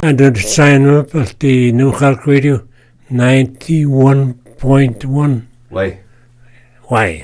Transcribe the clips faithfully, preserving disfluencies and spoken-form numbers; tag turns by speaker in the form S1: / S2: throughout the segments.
S1: And to sign up at the New Cork Radio ninety-one point one.
S2: Why?
S1: Why?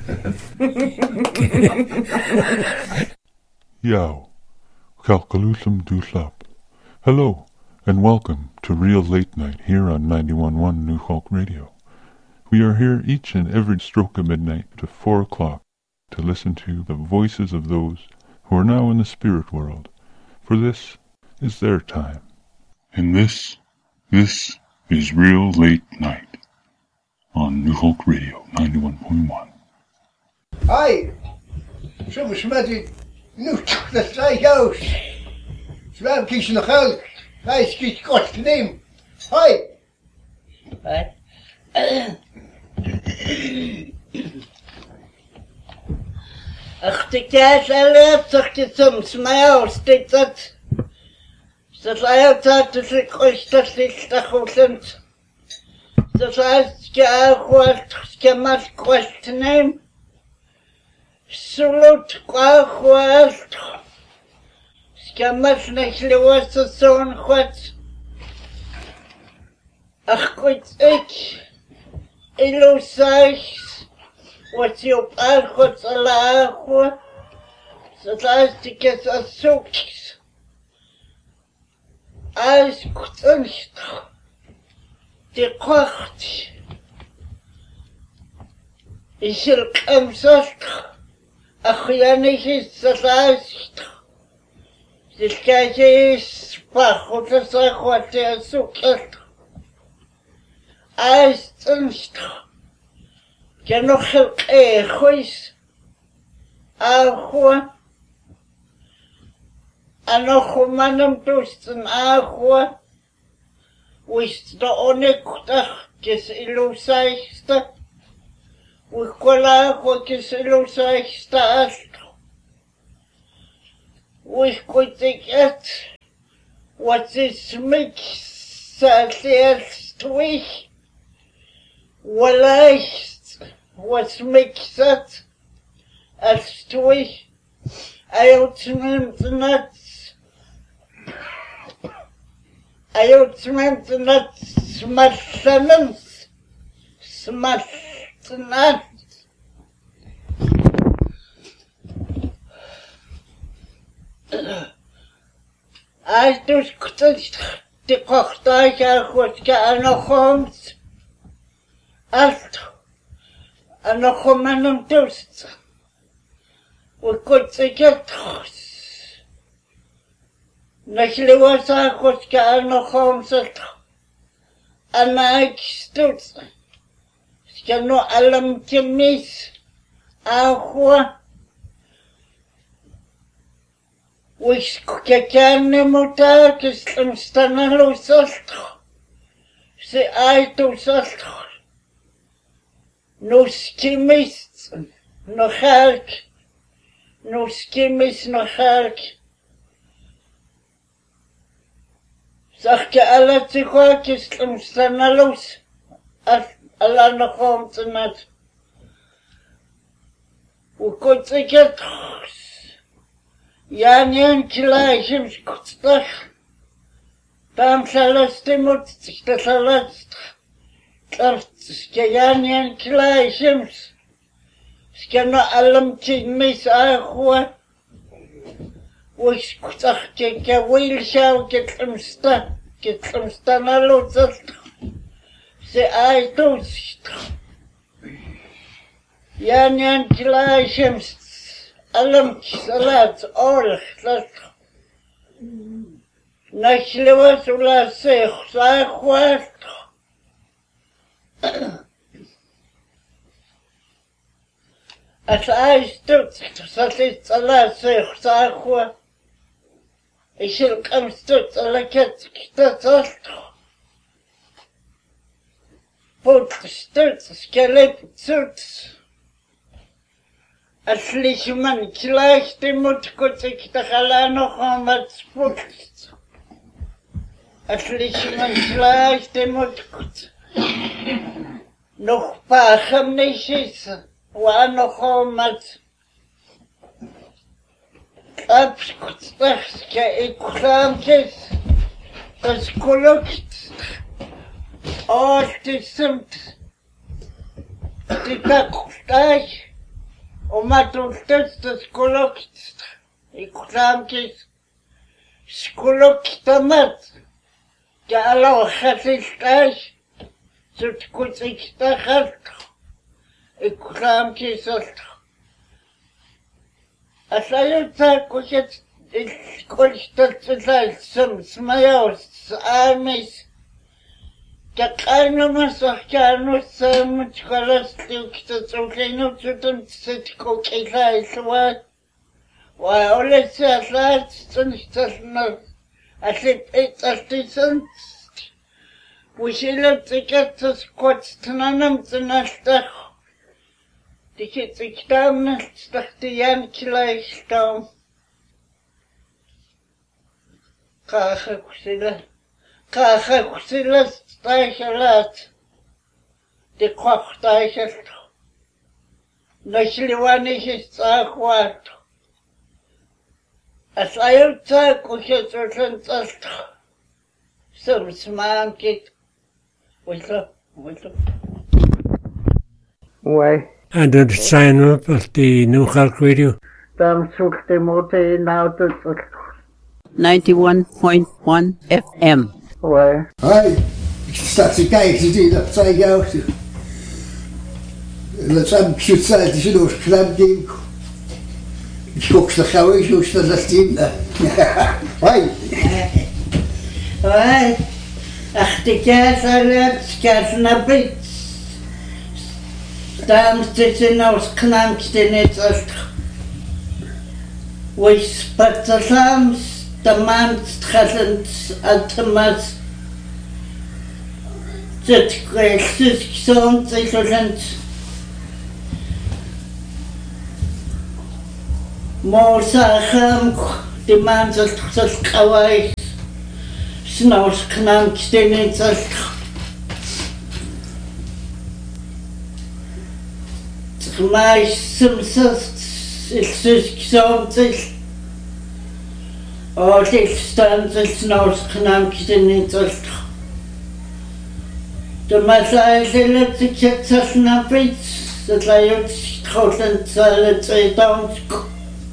S3: Yow, Calcalutum Dulap. Hello, and welcome to Real Late Night here on ninety-one point one New Cork Radio. We are here each and every stroke of midnight to four o'clock to listen to the voices of those who are now in the spirit world, for this is their time. And this, this is Real Late Night on New Cork Radio ninety-one point one.
S4: Hi, some smeddy nu the try house. Swam kies nog elk. Hij schiet kort neem. Hi.
S5: Hi. Ach, de kaas alle toch je soms mij steekt dat. Dat hij dat is ik ooit dat is dat goed. Dat hij ja goed gemaakt kwast neem. Salut kwaad. Skamas nachlewas zo'n goed. Ach goed ik. Illusies. Wat je op al goed alago. Dat hij ik het zoekt. Als goed de kocht. Is er kamsast. Ach ja niet is dat als. Dus kijk je is goed dat hij goed je zoekt. Als het je nog heel erg is. Agua. En nog een man om toesten agua. Wist de onekdag is illusieste. We kolla agua is illusieste astro. We could het. Wat is mix? Zelfs twee. Wellicht. Wat mix het? Als twee. Uitmunt net. Uitmunt net. Smartsenens. Smartsenens. Als dus kutst de kochta ja goed ga nog homs. Alt. En nog om een toest. We kunnen zeggen toch. Nachlewas a goed ga nog homs. En ik stoot. Ik no alam kemis. Agua. Wis kekane motar kistam stanalo sastro. Se aito sastro. No skimis no halk. No skimis no halk. Zag je alle tsikwa kistam stanalos. Alla no homtnat. We kon zeggen ja, niet gelijk, ik toch. Dan zal het de moet zich dat alles. Dat is ja niet gelijk, ik kan nog allemaal mis aangoen. Ik zag ik wil jou get hem staan, get hem staan alles. Ze uit ons. Ja, niet gelijk, Alam salat oorlog dat nachlewas ula zich zaagwaard. Als hij doet, dat is salat zich zaagwaard. Ik zal hem stuk alaket dat dat. Put stuk skelet zoet. Als lichtman gleich de moet kot ik de gala nog aan wat spoelt. Als lichtman gleich de moet kot. Nog paar gemnisjes, waar nog aan wat. Abskot, ik kraamtjes. das Kollokt, all die sind, die Tag, und man tut das, das Kollokt, ich glaube, das Kollokt damit, der Allah hat sich gleich, so gut ich da hat, ich glaube, das als alle Tag, und jetzt, ich konnte das als zum Smayaus, Amis, der keine Massachianos, mit Scholastik, das Oklino zu dem Zitko, ich weiß, weil, weil alles sehr leid, sonst das noch, als ich etwas die sind, wo ich letzte das kurz zu einem zu Nachtach, die geht sich da nicht, dachte Jan gleich da. Kacha kusila, kacha kusila staichalat, die kochteichelt, Nashliwanig ist auch wart. Als ein Tag, wo ich jetzt schon das zum Smaan geht, Wait, wait. Why?
S1: And the sign up of the New Hulk Radio.
S2: ninety-one point one F M.
S5: Why?
S4: Hi, staat te kijken, die dat zei jou. Dat zijn zo'n die ze nog knap ding. Ik kook ze gauw eens, hoe staat dat ding? Hi.
S5: Hi. Ach, die kersen, kersen een beetje. Там стеснялся к нам стенец, вы спасам таман стхазен атмас, цеткресс солнце солнце, морсахам таман стхазкавай, снос к нам стенец. Mais simsas ilsus ksomtis or distances nos knamksinitast. The Masai electric napits, the Layot Scotland salad a donsk.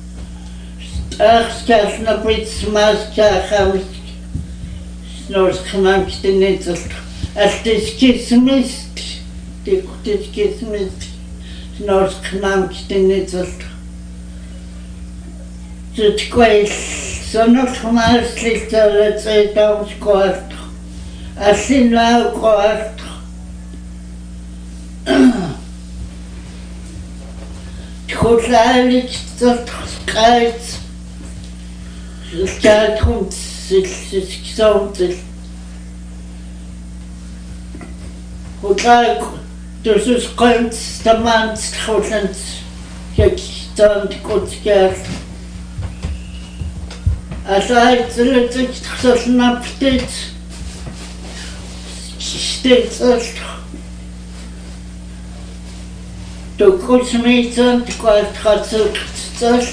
S5: Arskas napits maskahams nos knamksinitast. As this kismist, the kismist. Nos knamkt in het zult. Het kwijt, zo nog maar slecht dat ze dan scoort. Als je nou kort. Het goed eigenlijk dat krijgt. Het gaat goed, het is gezond. Goed eigenlijk. Dus het komt de maand schoten, ik stand goed geld. Als hij het niet gesnapt heeft, steeds als de kosmeten kwart gaat het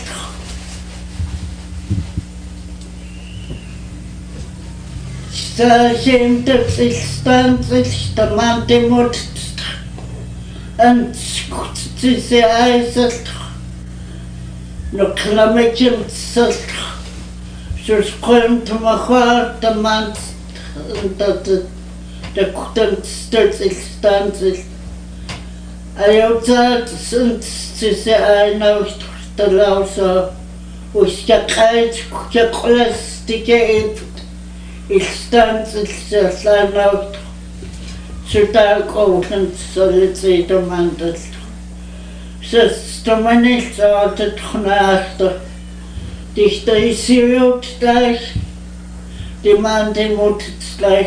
S5: Sta geen dat ik stand, de maand die moet. And to say I said, no clamation said, she's going to my heart, the man that the couldn't start instances. I outside since to say I know the law, so we can hide, can close the gate, it stands, it's just I know. Zodat en sollicit om aan het. Ze stommen niet altijd genaagd. Dichter is hier ook gleich. Die man die moet het gleich.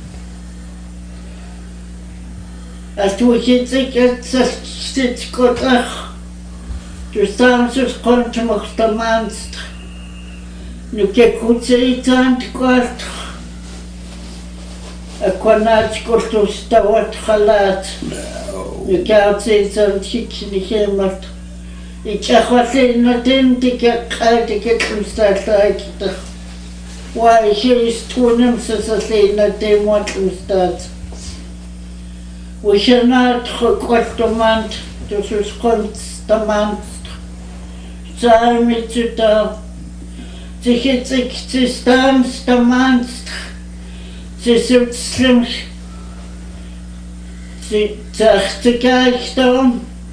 S5: Als du jetzt jetzt zit goed ach. Dus dan zo komt je nog de maand. Nu kijk goed ze iets aan het kwart. Akwanat kortus tawat khalat. Ik had ze zo'n chicken gemaakt. Ik zag wat in het in, ik had ik het omstaat uit. Why he's tunem sasasina de motustat. We shall not requestement to constamant. Sei mit zu da. Sich jetzt Existenz der Manst. Sie sind schlimm. Sie sagt sie gleich da.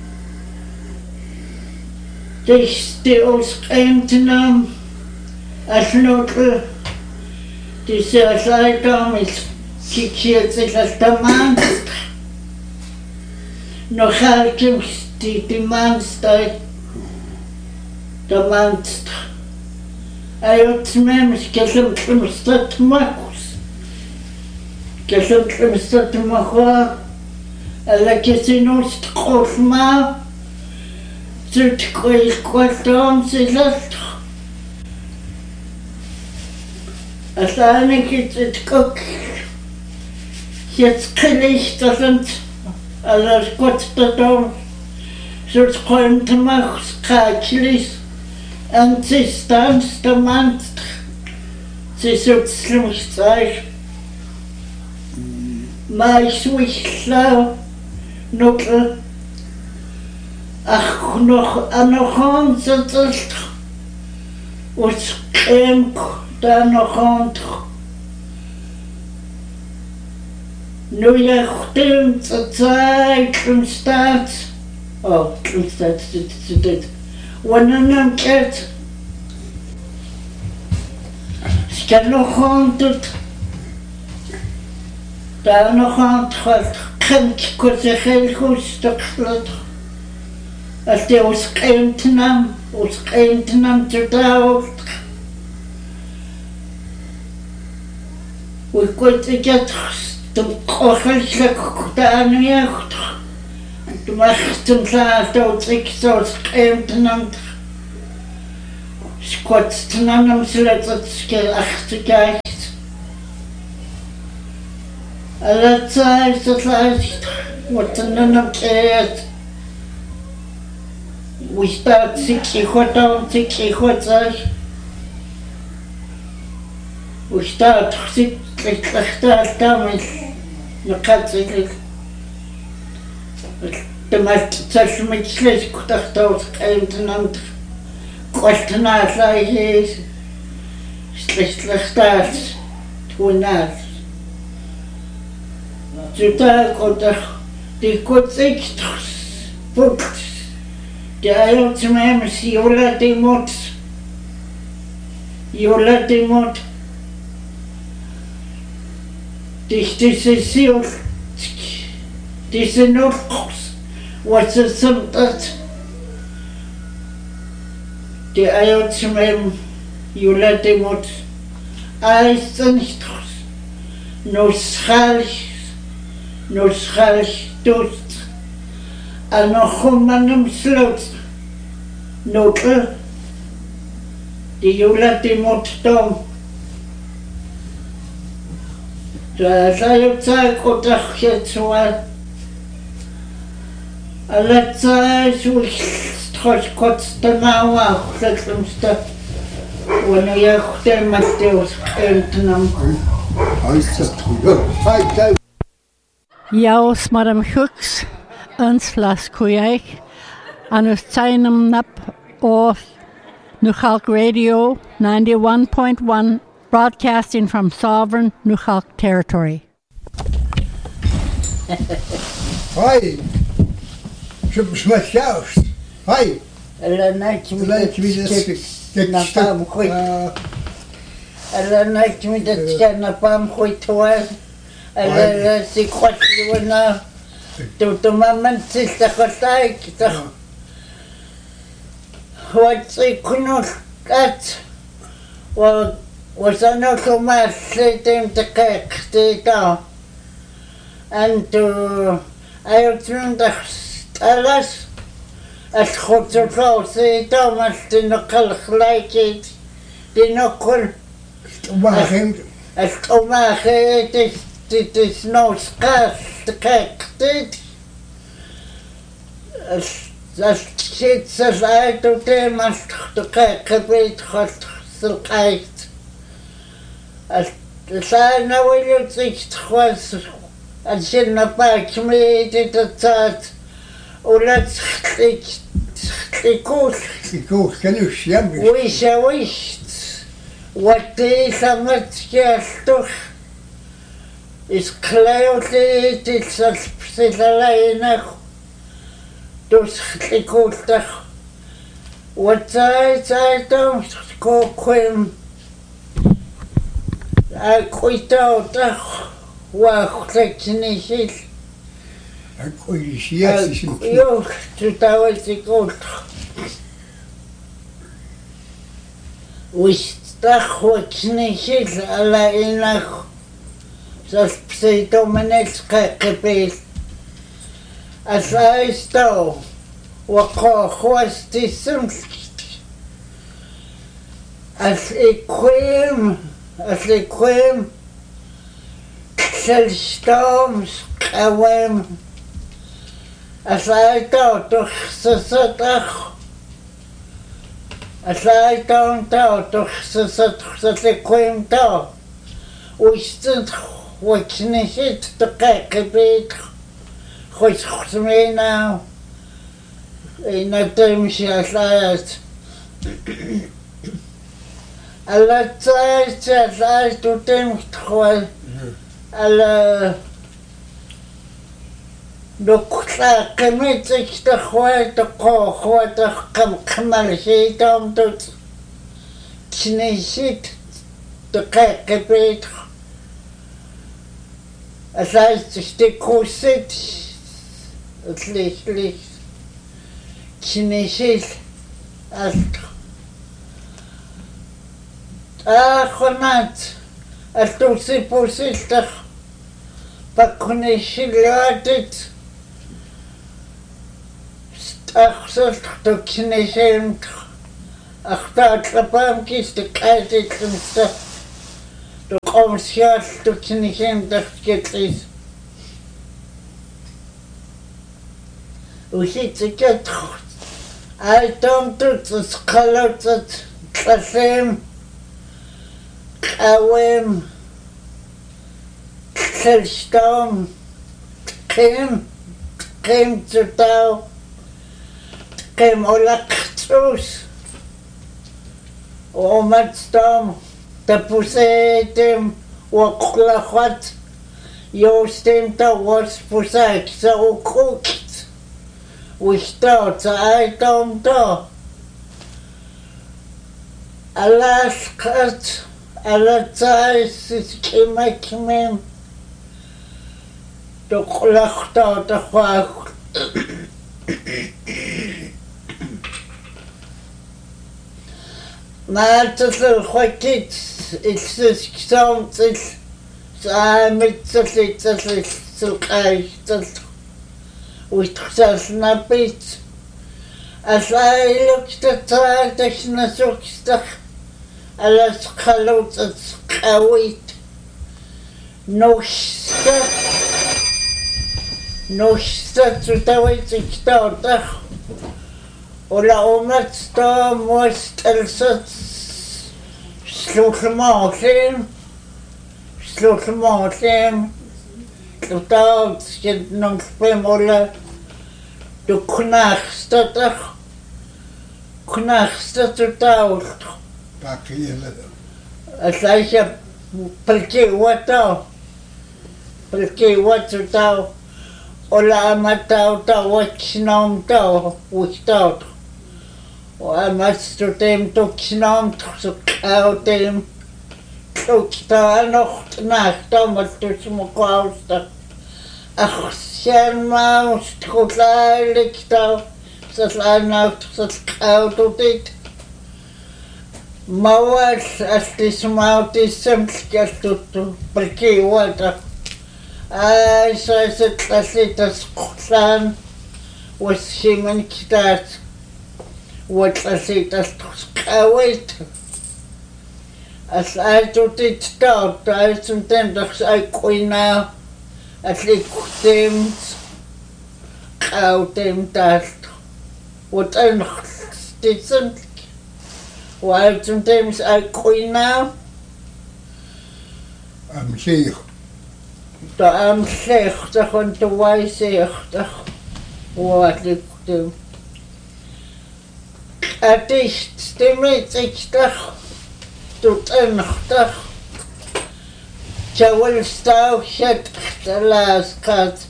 S5: Dich die Ausgrämten als Notl. Diese Seite mit kikiert sich als der Manst. Noch halt die, die Manst, der Manst. Ayot memes kesem klimstat makus. Kesem klimstat makwa. Alla kesinos tqofma. Zut koil kwatom silat. Asane kitzit kok. Jetzt kann ich das und alles Gott da da. Zut koil tmachs kaklis. Ansistans der Manst, sie sitzt mich zeig. Mais wichlau, nukle, ach noch anochon sitzt, us kemp da nochon. Nu jachtem zur Zeit, Klimstadt, oh, Klimstadt, sitzt dit. One of them kids. Skal nog haunted. Daar nog haunted. Kent kon zich heel goed stuklet. Als die ons kent nam, ons kent nam te dood. We konden get de kochelselijk gedaan jeugd. De machten zaad dat ik zoals kentenen skotsten aan hem zodat het schil achterkijkt. Alle tijd dat lijst wordt er een keert. We staat zich je god aan, zich je god zeg. We staat zich slecht uit daarmee. Je gaat zich. De meeste zelfs met slecht gedacht als eindelijk kostenaar is slecht slecht uit toen uit. Zodat komt er die kort echt boekt. De eiland mij is Jola de Mot. Jola de Mot. Dus deze ziel. Diese Notgroß, was es sind das? Die Eier zu meinem Jula Demut, alles nicht groß, nur schalt, nur schalt Durst, an noch um einem Schluss, Notel, die Jula Demut Dom. Da sei ich Zeit, und ach jetzt mal. Alle Zeit, wo ich trotz kurz danach auch letztens wenn ich auch den Matthäus kennt am
S6: Jaus Madame Hooks, uns Flas Kuyaik, an us Zainam Nap of Nuchalk Radio ninety-one point one, broadcasting from sovereign Nuchalk territory.
S4: Hi. Schmeckt ja aus. Hi.
S5: Alla nacht mit
S4: der
S5: na pam khoi. Alla nacht mit der na pam khoi toal. Alla si khot wana. Tu tu mamman sich da khotai kita. Wat si kunul kat. Wa was ano kuma setem te kek te ta. And to I turned the alles as goed zo vrouw zei Thomas de nokal gelijk het de nokal
S4: maar geen
S5: as oma het is dit is nou schaars te kijk dit as as zit ze uit op de mas te kijk weet God zo kijkt Sana will sich was als in der Park mit der Zeit oder ich ich gut
S4: ich gut kann ich ja
S5: wish I wished what is a much doch ist klar ist das alleine dus ich gut doch what I I don't go quim I quit out wa technique
S4: Akkuisiert ist
S5: Jo, total ist gut. Устах очень alleine das Pseudomenetska gebet. Als heißt da, was die Sumskit. Als ich kwam, als ich kwam, Selstorms kwam. Als hij daar toch zo zat, als hij daar toch zo zat, dat ik kwam daar. Wist het, wat niet het te kijken beter. Goed, goed mee nou. En dat is als hij het. Alle tijd, als hij doet hem gewoon. Alle... Dokter kemit ik de goede goede kam kamalje dan dat kniesit de kijken beter. Als hij zich de koesit, het licht licht. Kniesit als ah gonaat als tu se posistig pakunishi laat Ach, so du knisem. Ach, da trapam kist de kaitet zum Du kommst ja, du knisem, das geht ist. Du sitzt jetzt. I don't do this color that kasem. Kawem. Selstom. Kim. Kim zu tau. Kim olaktrus. O matstom. De pusetem. Waklachwat. Jostem ta was pusek. Zo cooked. We start I don't know. Alaska. Alaska is kimakimim. De klachta de gwag. Maar het is een goed iets. Het is gezond. Het is met z'n het is zo krijg. We zijn naar bed. Als hij lukt het uit, dat je naar zoekst. Alles gelukt het kwijt. Nog steeds. Nog steeds, dat weet ik dat. Ola omat sta most elsat slutmaten. Slutmaten. Totaal skid nog spemola. Du knachst toch. Knachst totaal.
S4: Pakje.
S5: Als je pelke wat dan. Pelke wat totaal. Ola matau ta wat nam ta wat O mas tu tem tu knam tu kautem. Tu ta nog nacht dan wat tu smo kausta. Ach, sen ma strotlaik ta. Zat la nacht zat kauto dit. Mauas as dis mautis semskas tu tu perki wat. Ai, so is het as dit as ksan was himen kitat. Wat as dit as kawait. As I doet dit stout, I sometimes I koina. As ik dem kautem tast. Wat een dit zijn. While sometimes I koina.
S4: Am zeeg.
S5: Da am slecht on de wijze wat ik doe. Het is stemmet ik dag tot een dag. Jawel stau het de laatste kat.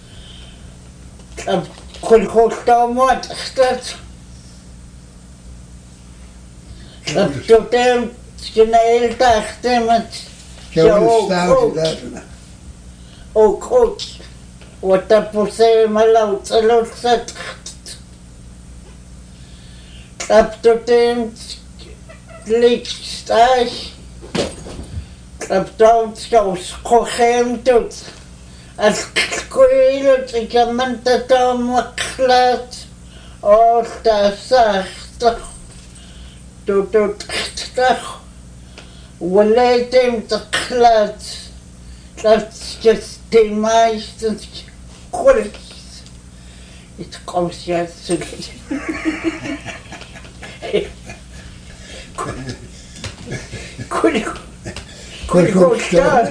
S5: Ab kon goed moet dat. Dat tot een snel dag met.
S4: Jawel stau dat.
S5: Ook goed. Wat dat voor zijn maar laat laat zet. Ab tot een lichtstag. Ab tot zo schoon tot. Als kwijt ik heb mijn tatom klaar. Of dat zacht. Tot tot dag. Wanneer hem te klaar. Dat is de meeste kwaliteit. Het komt juist zo. Kun je goed staan?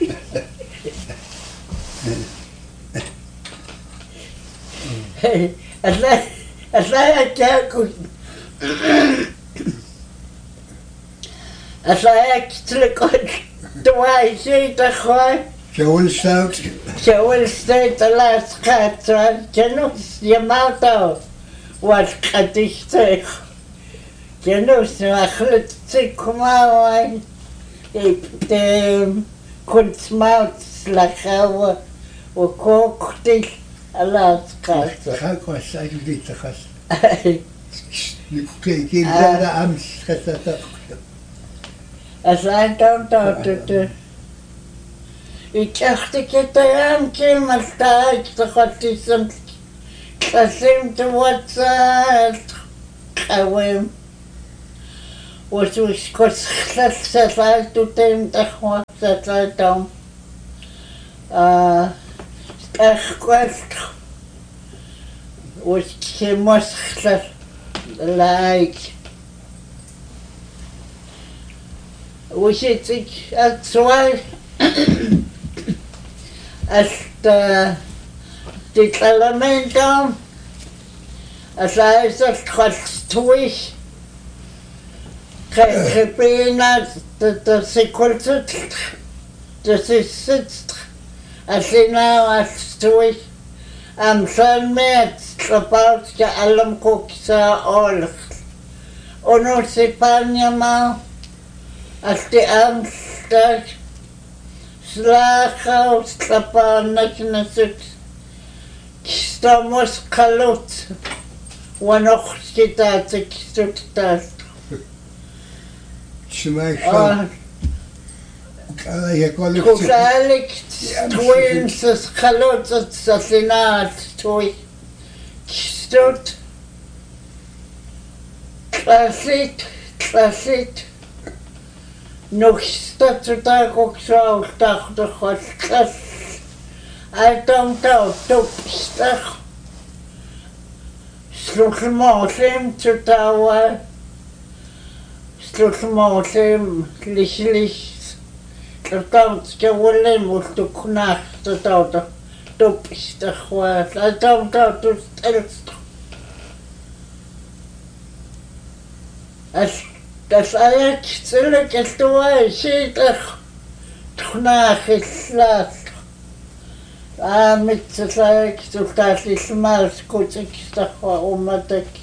S5: Het lijkt het goed. Het lijkt het goed. Toen hij zei dat gewoon.
S4: Jawel stout.
S5: Jawel stout de laatste gaat. Je nog je maakt al. Wat gaat ik zeg. Je nog zo goed zeg maar. Ik de kunstmaat slaghouden. We kookten de laatste gaat.
S4: Ga ik was eigenlijk niet te gast. Nu kijk je naar de Amst.
S5: Als hij dan dat het. Ik dacht ik het aan kiem maar sta ik toch wat is een klasim te wat het gewoon was was kort glas uit tot hem toch wat dat uit dan ah echt kwast was je moest glas like was het ik het zwaar als de dit element dan als hij zegt gaat terug gebena dat dat ze kort dat is het als hij nou als terug am zijn met gepaard je allem koksa oorlog ono se panja maar als de angst Slacha slapana kinasut. Stamos kalut. Wanoch kitat kisut tas.
S4: Smai sha. Kala je kolik.
S5: Kusalik twins kalut sasinat toy. Kisut. Klasit, klasit. Nog staat er daar ook zo, dacht de godsklas. Hij dankt al, topstig. Sloeg hem als hem te touwen. Sloeg hem als hem, licht, licht. Dat dankt je wel hem, moest de knacht, dat al de topstig was. Hij dankt al, dus stilstig. Das eigenlijk stillik is door zedig knaag is laat. Ah, met z'n eigenlijk zo dat is maar goed ik zeg waarom dat ik.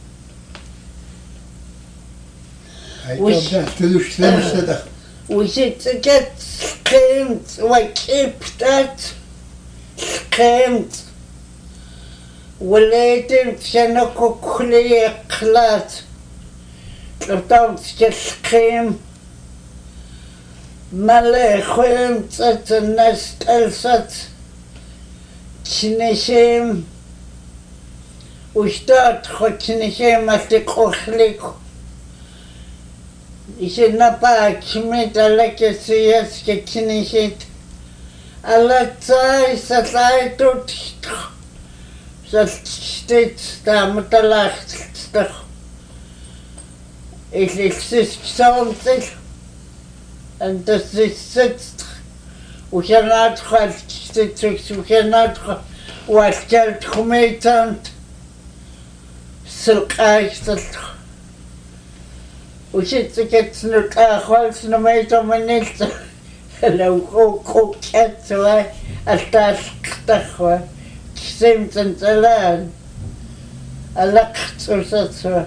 S4: Hij komt dat te slimste dag.
S5: We zitten get schreeuwt, we keep dat schreeuwt. We leiden zijn ook ook kleer klaar. Dan geschreven, maar gewoon dat een nest als dat Chinese, hoe staat het Chinese als de kochlik. Ik zeg naar pak met alle keer Chinese, alle tijd dat hij doet, dat steeds daar met de laatste. Ik lig zestig en dat is zestig. وكانت تكس وكانت وكانت خميتانت سلقاي سلق وشيت كت نلقى خالص نميتو منيت لو كو كو كتوا التاسق تخوا كسمت انتلان ألقت وسطوا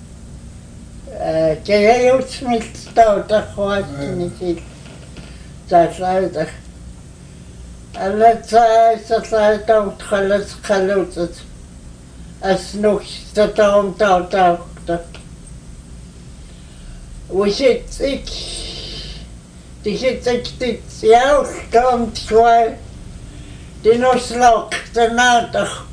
S5: كي يوتميت تاو تخوا نسيت تاسايدك ألا تاي تاي تاو تخلص خلوتت أسنوك تتاوم تاو تاو تاو وشيت إك تشيت إك تتياو تاوم تشوي دينوسلوك تناتخ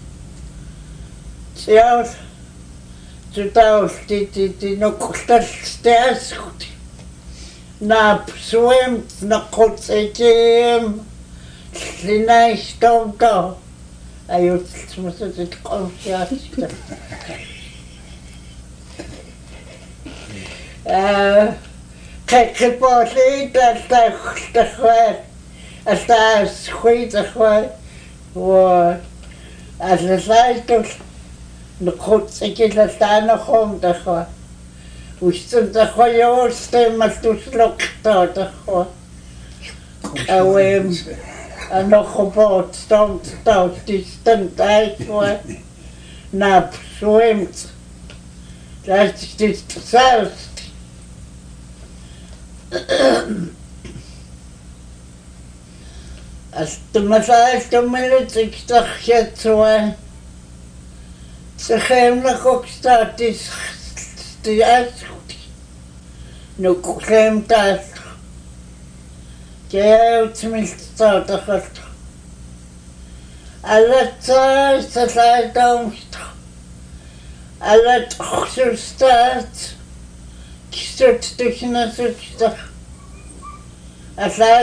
S5: تياو تتاو تي تي تي نوكتل تياسكوتي ناب سويمت نقوت إكيم لنايش توم تاو أيوة تسمسة تقوم سياسكتا كيف بوشي تلتخ تخوي أستاذ خوي تخوي و أسلسايتو نقود سكي لستانا خوم تخوي وشتم تخوي يوستي مستوش لوكتا تخوي أويم أنا خبوت ستومت تاوت تستمت أيشوي ناب سويمت لاشت تستسالست أستمسالت ملتك تخشت سوي تخيم لكوك ستاتيس تياسكوتي نكوكيم تاسك كيو تملت تاوتخلت ألا تاي ستاي دومشت ألا تخشر ستات كستت تشنا سكتخ ألا